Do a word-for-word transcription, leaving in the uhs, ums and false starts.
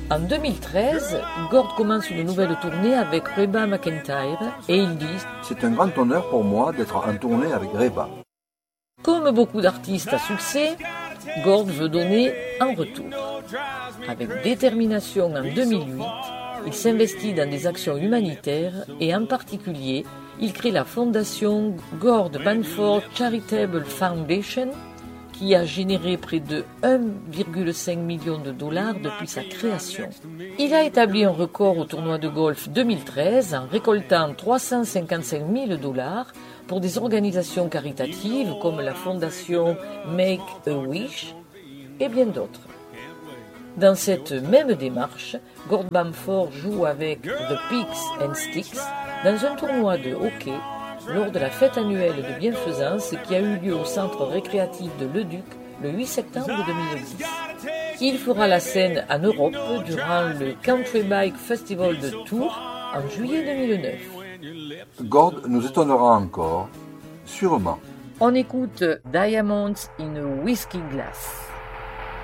En deux mille treize, Gord commence une nouvelle tournée avec Reba McEntire et il dit « C'est un grand honneur pour moi d'être en tournée avec Reba. » Comme beaucoup d'artistes à succès, Gord veut donner en retour. Avec détermination en deux mille huit, il s'investit dans des actions humanitaires et en particulier, il crée la fondation Gord Bamford Charitable Foundation qui a généré près de un virgule cinq million de dollars depuis sa création. Il a établi un record au tournoi de golf deux mille treize en récoltant trois cent cinquante-cinq mille dollars pour des organisations caritatives comme la fondation Make a Wish et bien d'autres. Dans cette même démarche, Gord Bamford joue avec The Picks and Sticks dans un tournoi de hockey lors de la fête annuelle de bienfaisance qui a eu lieu au centre récréatif de Leduc le huit septembre deux mille dix. Il fera la scène en Europe durant le Country Bike Festival de Tours en juillet deux mille neuf. Gord nous étonnera encore, sûrement. On écoute Diamonds in a Whiskey Glass.